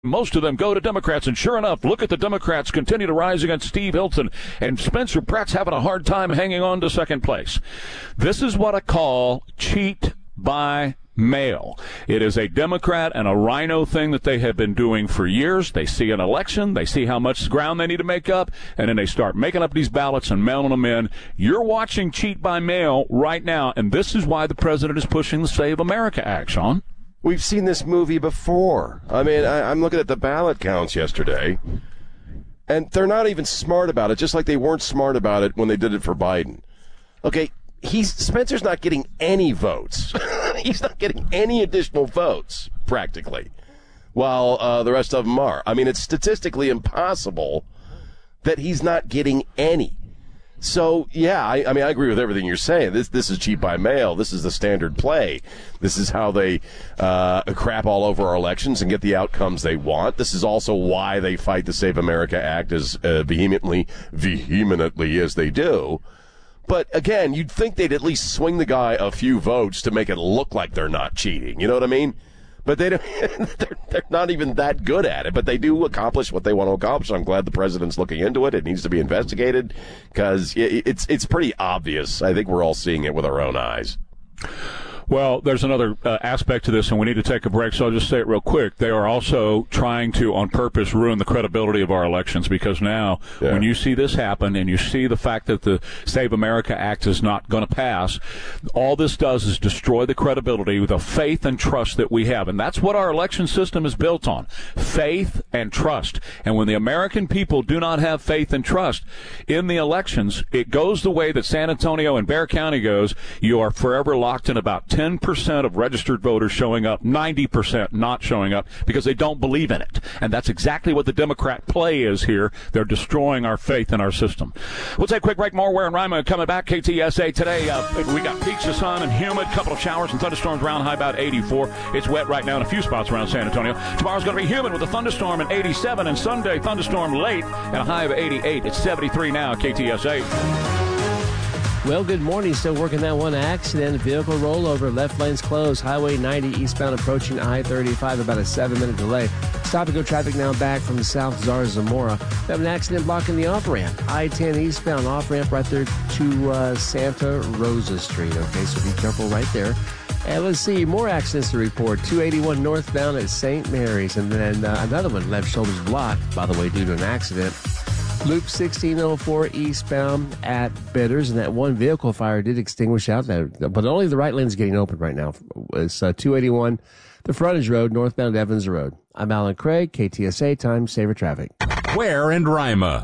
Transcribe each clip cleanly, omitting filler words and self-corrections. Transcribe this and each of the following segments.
Most of them go to Democrats, and sure enough, look at the Democrats continue to rise against Steve Hilton, and Spencer Pratt's having a hard time hanging on to second place. This is what I call cheat by mail. It is a Democrat and a rhino thing that they have been doing for years. They see an election, they see how much ground they need to make up, and then they start making up these ballots and mailing them in. You're watching cheat by mail right now, and this is why the president is pushing the Save America Act, Sean. We've seen this movie before. I mean, I'm looking at the ballot counts yesterday, and they're not even smart about it, just like they weren't smart about it when they did it for Biden. Okay, Spencer's not getting any votes. He's not getting any additional votes, practically, while the rest of them are. I mean, it's statistically impossible that he's not getting any. So, yeah, I mean, I agree with everything you're saying. This is cheat by mail. This is the standard play. This is how they crap all over our elections and get the outcomes they want. This is also why they fight the Save America Act as vehemently as they do. But, again, you'd think they'd at least swing the guy a few votes to make it look like they're not cheating. You know what I mean? But they don't, they're not even that good at it, but they do accomplish what they want to accomplish. I'm glad the president's looking into it. It needs to be investigated because it's pretty obvious. I think we're all seeing it with our own eyes. Well, there's another aspect to this, and we need to take a break, so I'll just say it real quick. They are also trying to, on purpose, ruin the credibility of our elections because now when you see this happen and you see the fact that the Save America Act is not going to pass, all this does is destroy the credibility, the faith and trust that we have. And that's what our election system is built on, faith and trust. And when the American people do not have faith and trust in the elections, it goes the way that San Antonio and Bexar County goes. You are forever locked in about 10% of registered voters showing up, 90% not showing up because they don't believe in it. And that's exactly what the Democrat play is here. They're destroying our faith in our system. We'll take a quick break. More Ware and Rima coming back. KTSA today. We got peaks of sun and humid, couple of showers and thunderstorms around, high about 84. It's wet right now in a few spots around San Antonio. Tomorrow's going to be humid with a thunderstorm at 87, and Sunday thunderstorm late and a high of 88. It's 73 now, KTSA. Well, good morning. Still working that one accident. Vehicle rollover. Left lane's closed. Highway 90 eastbound approaching I-35. About a 7-minute delay. Stop-and-go traffic now back from the South Zamora. We have an accident blocking the off-ramp. I-10 eastbound off-ramp right there to Santa Rosa Street. Okay, so be careful right there. And let's see, more accidents to report. 281 northbound at St. Mary's. And then another one, left shoulder's blocked, by the way, due to an accident. Loop 1604 eastbound at Bidders, and that one vehicle fire did extinguish out there, but only the right lane is getting open right now. It's 281, the frontage road, northbound Evans Road. I'm Alan Craig, KTSA Time Saver Traffic. Ware and Rima.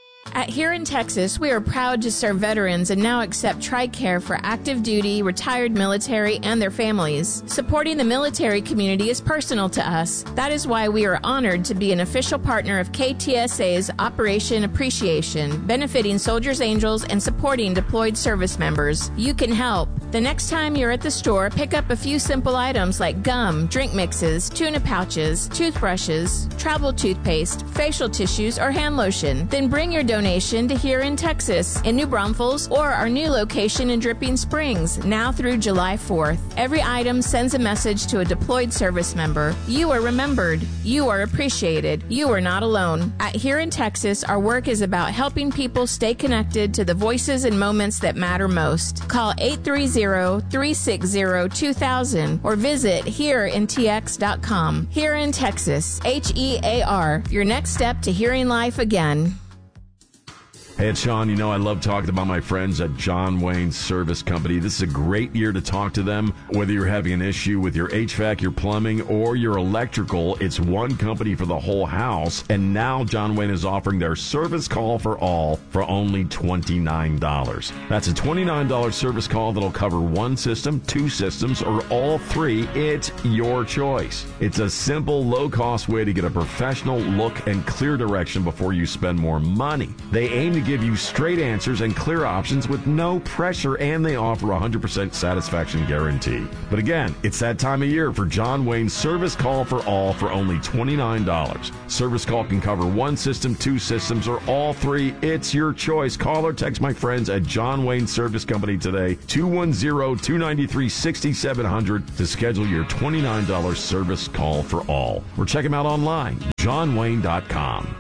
Here in Texas, we are proud to serve veterans and now accept TRICARE for active duty, retired military, and their families. Supporting the military community is personal to us. That is why we are honored to be an official partner of KTSA's Operation Appreciation, benefiting Soldiers Angels and supporting deployed service members. You can help. The next time you're at the store, pick up a few simple items like gum, drink mixes, tuna pouches, toothbrushes, travel toothpaste, facial tissues, or hand lotion. Then bring your donation to Here in Texas, in New Braunfels, or our new location in Dripping Springs, now through July 4th. Every item sends a message to a deployed service member. You are remembered. You are appreciated. You are not alone. At Here in Texas, our work is about helping people stay connected to the voices and moments that matter most. Call 830-360-2000 or visit hereintx.com. Here in Texas, HEAR, your next step to hearing life again. Hey, it's Sean. You know I love talking about my friends at John Wayne Service Company. This is a great year to talk to them. Whether you're having an issue with your HVAC, your plumbing, or your electrical, it's one company for the whole house. And now John Wayne is offering their service call for all for only $29. That's a $29 service call that'll cover one system, two systems, or all three. It's your choice. It's a simple, low-cost way to get a professional look and clear direction before you spend more money. They aim to give give you straight answers and clear options with no pressure, and they offer a 100% satisfaction guarantee. But again, it's that time of year for John Wayne's Service Call for All for only $29. Service Call can cover one system, two systems, or all three. It's your choice. Call or text my friends at John Wayne Service Company today, 210-293-6700 to schedule your $29 Service Call for All. Or check them out online, johnwayne.com.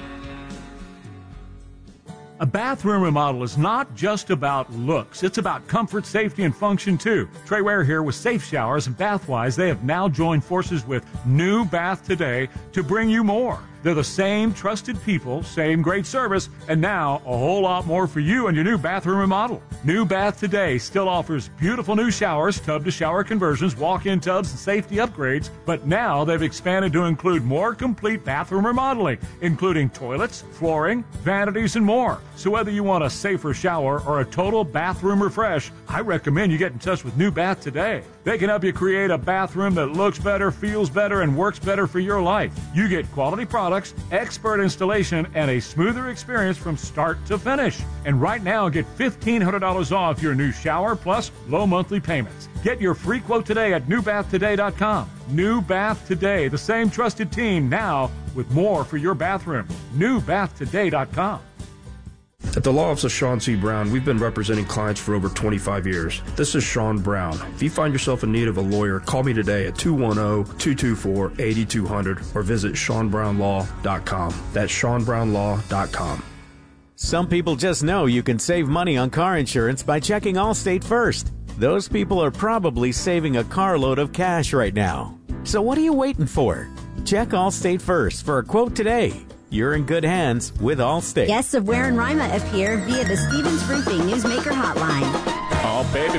A bathroom remodel is not just about looks. It's about comfort, safety, and function, too. Trey Ware here with Safe Showers and Bathwise. They have now joined forces with New Bath Today to bring you more. They're the same trusted people, same great service, and now a whole lot more for you and your new bathroom remodel. New Bath Today still offers beautiful new showers, tub-to-shower conversions, walk-in tubs, and safety upgrades, but now they've expanded to include more complete bathroom remodeling, including toilets, flooring, vanities, and more. So whether you want a safer shower or a total bathroom refresh, I recommend you get in touch with New Bath Today. They can help you create a bathroom that looks better, feels better, and works better for your life. You get quality products, expert installation, and a smoother experience from start to finish. And right now, get $1,500 off your new shower plus low monthly payments. Get your free quote today at newbathtoday.com. New Bath Today, the same trusted team now with more for your bathroom. newbathtoday.com. At the Law Office of Sean C. Brown, we've been representing clients for over 25 years. This is Sean Brown. If you find yourself in need of a lawyer, call me today at 210-224-8200 or visit SeanBrownLaw.com. That's SeanBrownLaw.com. Some people just know you can save money on car insurance by checking Allstate first. Those people are probably saving a carload of cash right now. So what are you waiting for? Check Allstate first for a quote today. You're in good hands with Allstate. Guests of Ware and Rima appear via the Stevens Roofing Newsmaker Hotline. Oh, baby.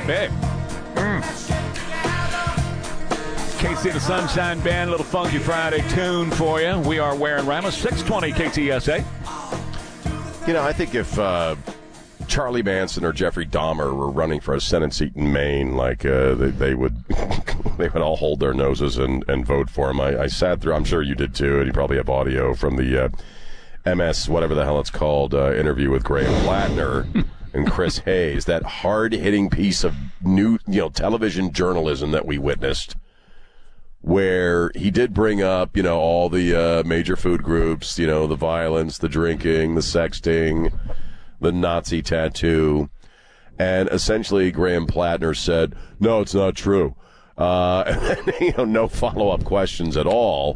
KC the Sunshine Band, a little Funky Friday tune for you. We are Ware and Rima, 620 KTSA. You know, I think if Charlie Manson or Jeffrey Dahmer were running for a Senate seat in Maine, like they would they would all hold their noses and vote for him. I sat through, I'm sure you did too, and you probably have audio from the MS, whatever the hell it's called, interview with Graham Plattner and Chris Hayes, that hard-hitting piece of new, television journalism that we witnessed, where he did bring up, all the major food groups, the violence, the drinking, the sexting, the Nazi tattoo, and essentially Graham Plattner said, no, it's not true. And then, no follow-up questions at all.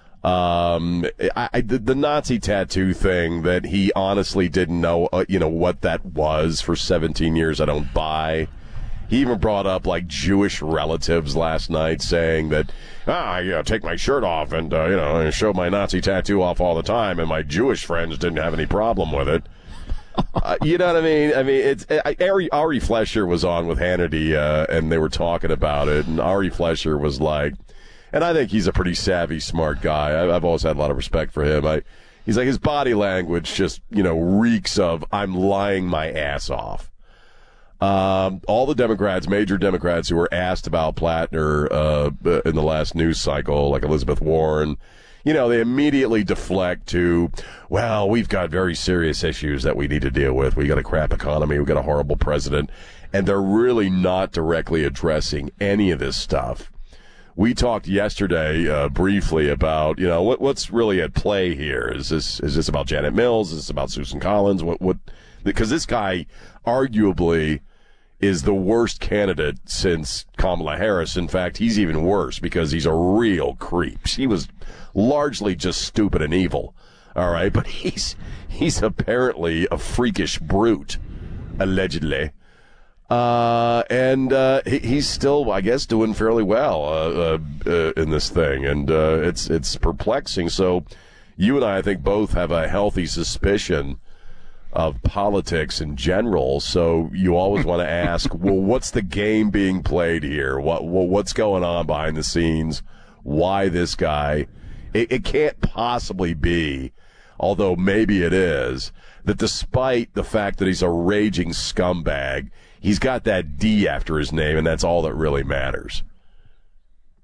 The Nazi tattoo thing that he honestly didn't know, what that was for 17 years, I don't buy. He even brought up, Jewish relatives last night saying that, I take my shirt off and, I show my Nazi tattoo off all the time, and my Jewish friends didn't have any problem with it. You know what I mean? It's Ari Fleischer was on with Hannity, and they were talking about it, and Ari Fleischer was like, and I think he's a pretty savvy, smart guy. I've always had a lot of respect for him. He's like, his body language just, reeks of, I'm lying my ass off. All the Democrats, major Democrats who were asked about Plattner in the last news cycle, like Elizabeth Warren, they immediately deflect to, well, we've got very serious issues that we need to deal with. We got a crap economy. We got a horrible president. And they're really not directly addressing any of this stuff. We talked yesterday briefly about, what's really at play here. Is this about Janet Mills? Is this about Susan Collins? Because this guy arguably is the worst candidate since Kamala Harris. In fact, he's even worse because he's a real creep. She was largely just stupid and evil, all right? But he's apparently a freakish brute, allegedly. And he's still, I guess, doing fairly well in this thing. And it's perplexing. So you and I think, both have a healthy suspicion of politics in general, so you always want to ask, well, what's the game being played here? What's going on behind the scenes? Why this guy? It can't possibly be, although maybe it is, that despite the fact that he's a raging scumbag, he's got that D after his name, and that's all that really matters.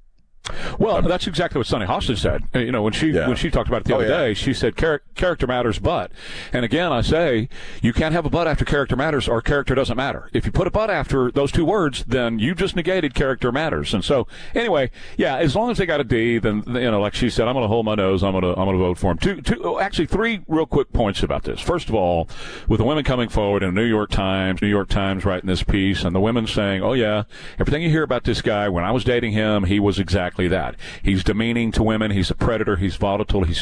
Well, that's exactly what Sunny Hostin said. When she talked about it the other day, she said character matters, but. And again, I say you can't have a but after character matters, or character doesn't matter. If you put a but after those two words, then you just negated character matters. And so, anyway, as long as they got a D, then like she said, I'm going to hold my nose. I'm going to vote for him. Actually, three real quick points about this. First of all, with the women coming forward in the New York Times writing this piece, and the women saying, "Oh yeah, everything you hear about this guy, when I was dating him, he was exactly that. He's demeaning to women. He's a predator. He's volatile. He's